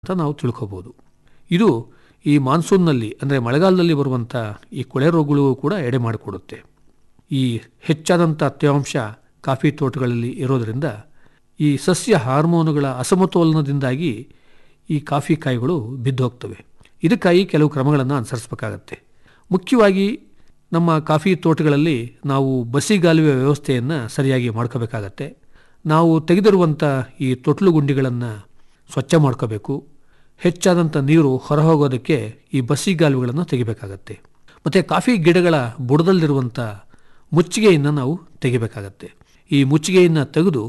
ಅಂತ ನಾವು ತಿಳ್ಕೋಬಹುದು. ಇದು ಈ ಮಾನ್ಸೂನ್ನಲ್ಲಿ ಅಂದರೆ ಮಳೆಗಾಲದಲ್ಲಿ ಬರುವಂಥ ಈ ಕೊಳೆ ರೋಗಗಳು ಕೂಡ ಎಡೆ ಮಾಡಿಕೊಡುತ್ತೆ. ಈ ಹೆಚ್ಚಾದಂಥ ತೇವಾಂಶ ಕಾಫಿ ತೋಟಗಳಲ್ಲಿ ಇರೋದರಿಂದ ಈ ಸಸ್ಯ ಹಾರ್ಮೋನುಗಳ ಅಸಮತೋಲನದಿಂದಾಗಿ ಈ ಕಾಫಿ ಕಾಯಿಗಳು ಬಿದ್ದು ಹೋಗ್ತವೆ. ಇದಕ್ಕಾಗಿ ಕೆಲವು ಕ್ರಮಗಳನ್ನು ಅನುಸರಿಸಬೇಕಾಗತ್ತೆ. ಮುಖ್ಯವಾಗಿ ನಮ್ಮ ಕಾಫಿ ತೋಟಗಳಲ್ಲಿ ನಾವು ಬಸಿಗಾಲುವೆ ವ್ಯವಸ್ಥೆಯನ್ನು ಸರಿಯಾಗಿ ಮಾಡ್ಕೋಬೇಕಾಗತ್ತೆ. ನಾವು ತೆಗೆದಿರುವಂಥ ಈ ತೊಟ್ಲು ಗುಂಡಿಗಳನ್ನು ಸ್ವಚ್ಛ ಮಾಡ್ಕೋಬೇಕು. ಹೆಚ್ಚಾದಂಥ ನೀರು ಹೊರಹೋಗೋದಕ್ಕೆ ಈ ಬಸಿಗಾಲುವೆಗಳನ್ನು ತೆಗಿಬೇಕಾಗತ್ತೆ. ಮತ್ತು ಕಾಫಿ ಗಿಡಗಳ ಬುಡದಲ್ಲಿರುವಂಥ ಮುಚ್ಚಿಗೆಯನ್ನು ನಾವು ತೆಗಿಬೇಕಾಗತ್ತೆ. ಈ ಮುಚ್ಚಿಗೆಯನ್ನು ತೆಗೆದು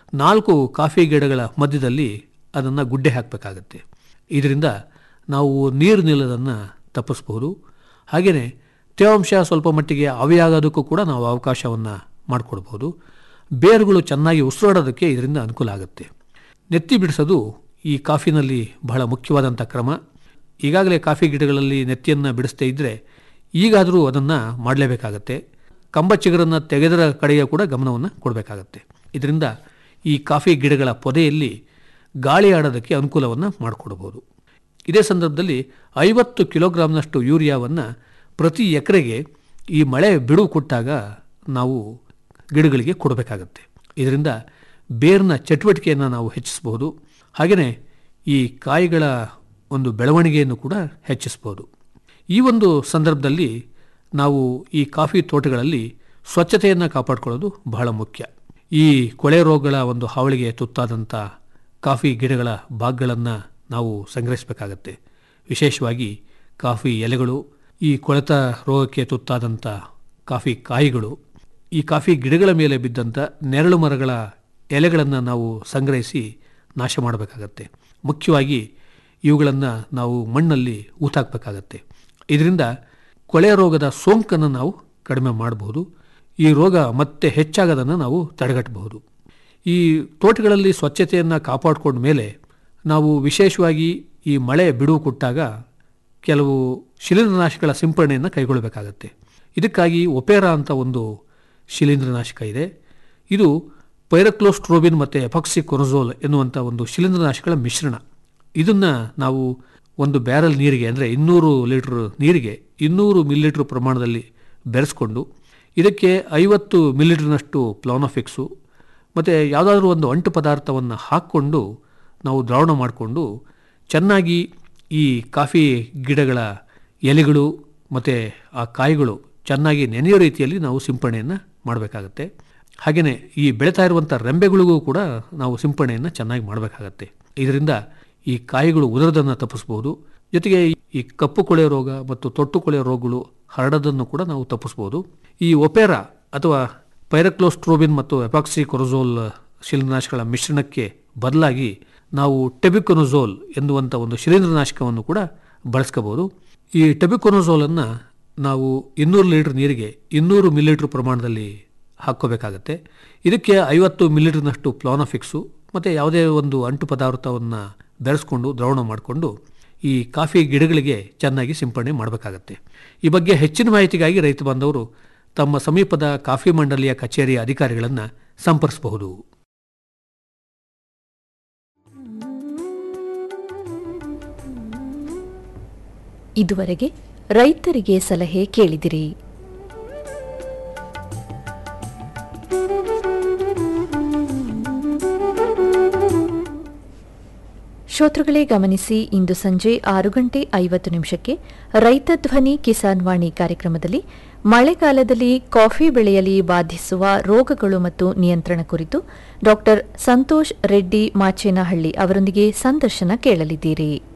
4 ಕಾಫಿ ಗಿಡಗಳ ಮಧ್ಯದಲ್ಲಿ ಅದನ್ನು ಗುಡ್ಡೆ ಹಾಕಬೇಕಾಗತ್ತೆ. ಇದರಿಂದ ನಾವು ನೀರು ನಿಲ್ಲೋದನ್ನು ತಪ್ಪಿಸ್ಬೋದು. ಹಾಗೆಯೇ ತೇವಾಂಶ ಸ್ವಲ್ಪ ಮಟ್ಟಿಗೆ ಆವಿಯಾಗೋದಕ್ಕೂ ಕೂಡ ನಾವು ಅವಕಾಶವನ್ನು ಮಾಡಿಕೊಡ್ಬೋದು. ಬೇರುಗಳು ಚೆನ್ನಾಗಿ ಉಸಿರಾಡೋದಕ್ಕೆ ಇದರಿಂದ ಅನುಕೂಲ ಆಗುತ್ತೆ. ನೆತ್ತಿ ಬಿಡಿಸೋದು ಈ ಕಾಫಿನಲ್ಲಿ ಬಹಳ ಮುಖ್ಯವಾದಂಥ ಕ್ರಮ. ಈಗಾಗಲೇ ಕಾಫಿ ಗಿಡಗಳಲ್ಲಿ ನೆತ್ತಿಯನ್ನು ಬಿಡಿಸ್ತಾ ಇದ್ದರೆ ಈಗಾದರೂ ಅದನ್ನು ಮಾಡಲೇಬೇಕಾಗತ್ತೆ. ಕಂಬ ಚಿಗುರನ್ನು ತೆಗೆದರ ಕಡೆಗೆ ಕೂಡ ಗಮನವನ್ನು ಕೊಡಬೇಕಾಗತ್ತೆ. ಇದರಿಂದ ಈ ಕಾಫಿ ಗಿಡಗಳ ಪೊದೆಯಲ್ಲಿ ಗಾಳಿ ಆಡೋದಕ್ಕೆ ಅನುಕೂಲವನ್ನು ಮಾಡಿಕೊಡ್ಬೋದು. ಇದೇ ಸಂದರ್ಭದಲ್ಲಿ 50 ಕಿಲೋಗ್ರಾಮ್ನಷ್ಟು ಯೂರಿಯಾವನ್ನು ಪ್ರತಿ ಎಕರೆಗೆ ಈ ಮಳೆ ಬಿಡುವು ಕೊಟ್ಟಾಗ ನಾವು ಗಿಡಗಳಿಗೆ ಕೊಡಬೇಕಾಗತ್ತೆ. ಇದರಿಂದ ಬೇರಿನ ಚಟುವಟಿಕೆಯನ್ನು ನಾವು ಹೆಚ್ಚಿಸಬಹುದು. ಹಾಗೆಯೇ ಈ ಕಾಯಿಗಳ ಒಂದು ಬೆಳವಣಿಗೆಯನ್ನು ಕೂಡ ಹೆಚ್ಚಿಸ್ಬೋದು. ಈ ಒಂದು ಸಂದರ್ಭದಲ್ಲಿ ನಾವು ಈ ಕಾಫಿ ತೋಟಗಳಲ್ಲಿ ಸ್ವಚ್ಛತೆಯನ್ನು ಕಾಪಾಡಿಕೊಳ್ಳೋದು ಬಹಳ ಮುಖ್ಯ. ಈ ಕೊಳೆ ರೋಗಗಳ ಒಂದು ಹಾವಳಿಗೆ ತುತ್ತಾದಂಥ ಕಾಫಿ ಗಿಡಗಳ ಭಾಗಗಳನ್ನು ನಾವು ಸಂಗ್ರಹಿಸಬೇಕಾಗತ್ತೆ. ವಿಶೇಷವಾಗಿ ಕಾಫಿ ಎಲೆಗಳು, ಈ ಕೊಳೆತ ರೋಗಕ್ಕೆ ತುತ್ತಾದಂಥ ಕಾಫಿ ಕಾಯಿಗಳು, ಈ ಕಾಫಿ ಗಿಡಗಳ ಮೇಲೆ ಬಿದ್ದಂಥ ನೆರಳು ಮರಗಳ ಎಲೆಗಳನ್ನು ನಾವು ಸಂಗ್ರಹಿಸಿ ನಾಶ ಮಾಡಬೇಕಾಗತ್ತೆ. ಮುಖ್ಯವಾಗಿ ಇವುಗಳನ್ನು ನಾವು ಮಣ್ಣಲ್ಲಿ ಊತಾಕಬೇಕಾಗತ್ತೆ. ಇದರಿಂದ ಕೊಳೆ ರೋಗದ ಸೋಂಕನ್ನು ನಾವು ಕಡಿಮೆ ಮಾಡಬಹುದು. ಈ ರೋಗ ಮತ್ತೆ ಹೆಚ್ಚಾಗೋದನ್ನು ನಾವು ತಡೆಗಟ್ಟಬಹುದು. ಈ ತೋಟಗಳಲ್ಲಿ ಸ್ವಚ್ಛತೆಯನ್ನು ಕಾಪಾಡಿಕೊಂಡ ಮೇಲೆ ನಾವು ವಿಶೇಷವಾಗಿ ಈ ಮಳೆ ಬಿಡುವು ಕೊಟ್ಟಾಗ ಕೆಲವು ಶಿಲೀಂಧ್ರನಾಶಕಗಳ ಸಿಂಪರಣೆಯನ್ನು ಕೈಗೊಳ್ಳಬೇಕಾಗತ್ತೆ. ಇದಕ್ಕಾಗಿ ಒಪೇರಾ ಅಂತ ಒಂದು ಶಿಲೀಂಧ್ರನಾಶಕ ಇದೆ. ಇದು ಪೈರಕ್ಲೋಸ್ಟ್ರೋಬಿನ್ ಮತ್ತು ಎಪಾಕ್ಸಿಕೊನಜೋಲ್ ಎನ್ನುವಂಥ ಒಂದು ಶಿಲೀಂಧ್ರನಾಶಕಗಳ ಮಿಶ್ರಣ. ಇದನ್ನು ನಾವು ಒಂದು ಬ್ಯಾರಲ್ ನೀರಿಗೆ ಅಂದರೆ 200 ಲೀಟ್ರ್ ನೀರಿಗೆ 200 ಮಿಲಿಲೀಟ್ರ್ ಪ್ರಮಾಣದಲ್ಲಿ ಬೆರೆಸ್ಕೊಂಡು ಇದಕ್ಕೆ 50 ಮಿಲಿಲೀಟ್ರ್ನಷ್ಟು ಪ್ಲಾನೋಫಿಕ್ಸು ಮತ್ತು ಯಾವುದಾದ್ರೂ ಒಂದು ಅಂಟು ಪದಾರ್ಥವನ್ನು ಹಾಕ್ಕೊಂಡು ನಾವು ದ್ರಾವಣ ಮಾಡಿಕೊಂಡು ಚೆನ್ನಾಗಿ ಈ ಕಾಫಿ ಗಿಡಗಳ ಎಲೆಗಳು ಮತ್ತು ಆ ಕಾಯಿಗಳು ಚೆನ್ನಾಗಿ ನೆನೆಯೋ ರೀತಿಯಲ್ಲಿ ನಾವು ಸಿಂಪರಣೆಯನ್ನು ಮಾಡಬೇಕಾಗತ್ತೆ. ಹಾಗೆಯೇ ಈ ಬೆಳೀತಾ ಇರುವಂಥ ರೆಂಬೆಗಳಿಗೂ ಕೂಡ ನಾವು ಸಿಂಪರಣೆಯನ್ನು ಚೆನ್ನಾಗಿ ಮಾಡಬೇಕಾಗತ್ತೆ. ಇದರಿಂದ ಈ ಕಾಯಿಗಳು ಉದುರೋದನ್ನು ತಪ್ಪಿಸ್ಬೋದು. ಜೊತೆಗೆ ಈ ಕಪ್ಪು ಕೊಳೆ ರೋಗ ಮತ್ತು ತೊಟ್ಟು ಕೊಳೆ ರೋಗಗಳು ಹರಡೋದನ್ನು ಕೂಡ ನಾವು ತಪ್ಪಿಸ್ಬೋದು. ಈ ಒಪೇರಾ ಅಥವಾ ಪೈರಕ್ಲೋಸ್ಟ್ರೋಬಿನ್ ಮತ್ತು ಎಪಾಕ್ಸಿಕೊನಜೋಲ್ ಶಿಲೀಂಧ್ರನಾಶಕಗಳ ಮಿಶ್ರಣಕ್ಕೆ ಬದಲಾಗಿ ನಾವು ಟೆಬಿಕೊನಜೋಲ್ ಎನ್ನುವಂಥ ಒಂದು ಶಿಲೀಂಧ್ರನಾಶಕವನ್ನು ಕೂಡ ಬಳಸ್ಕೋಬೋದು. ಈ ಟೆಬಿಕೊನಜೋಲನ್ನು ನಾವು 200 ಲೀಟ್ರ್ ನೀರಿಗೆ 200 ಮಿಲಿಲೀಟ್ರ್ ಪ್ರಮಾಣದಲ್ಲಿ ಹಾಕ್ಕೋಬೇಕಾಗತ್ತೆ. ಇದಕ್ಕೆ 50 ಮಿಲಿಲೀಟ್ರ್ನಷ್ಟು ಪ್ಲಾನೋಫಿಕ್ಸು ಮತ್ತು ಯಾವುದೇ ಒಂದು ಅಂಟು ಪದಾರ್ಥವನ್ನು ಬೆರೆಸ್ಕೊಂಡು ದ್ರಾವಣ ಮಾಡಿಕೊಂಡು ಈ ಕಾಫಿ ಗಿಡಗಳಿಗೆ ಚೆನ್ನಾಗಿ ಸಿಂಪರಣೆ ಮಾಡಬೇಕಾಗತ್ತೆ. ಈ ಬಗ್ಗೆ ಹೆಚ್ಚಿನ ಮಾಹಿತಿಗಾಗಿ ರೈತ ಬಾಂಧವರು ತಮ್ಮ ಸಮೀಪದ ಕಾಫಿ ಮಂಡಳಿಯ ಕಚೇರಿಯ ಅಧಿಕಾರಿಗಳನ್ನು ಸಂಪರ್ಕಿಸಬಹುದು. ಇದುವರೆಗೆ ರೈತರಿಗೆ ಸಲಹೆ ಕೇಳಿದಿರಿ. ಶ್ರೋತೃಗಳೇ ಗಮನಿಸಿ, ಇಂದು ಸಂಜೆ 6:50 ರೈತ ಧ್ವನಿ ಕಿಸಾನ್ ವಾಣಿ ಕಾರ್ಯಕ್ರಮದಲ್ಲಿ ಮಳೆಗಾಲದಲ್ಲಿ ಕಾಫಿ ಬೆಳೆಯಲ್ಲಿ ಬಾಧಿಸುವ ರೋಗಗಳು ಮತ್ತು ನಿಯಂತ್ರಣ ಕುರಿತು ಡಾ ಸಂತೋಷ್ ರೆಡ್ಡಿ ಮಾಚೇನಹಳ್ಳಿ ಅವರೊಂದಿಗೆ ಸಂದರ್ಶನ ಕೇಳಲಿದ್ದೀರಿ.